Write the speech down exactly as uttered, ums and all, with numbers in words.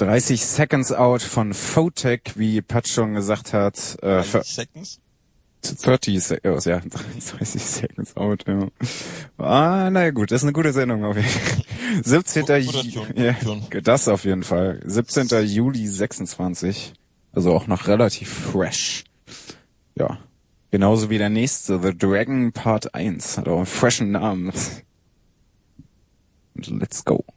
dreißig Seconds Out von Photek, wie Pat schon gesagt hat. Äh, dreißig Seconds? dreißig Seconds, ja, dreißig Seconds Out, ja. Ah, naja gut, das ist eine gute Sendung auf jeden Fall. siebzehnter Juli, ja, das auf jeden Fall. siebzehnter Juli sechsundzwanzig. Also auch noch relativ fresh. Ja. Genauso wie der nächste, The Dragon Part eins. Hat auch einen freshen Namen. Let's go.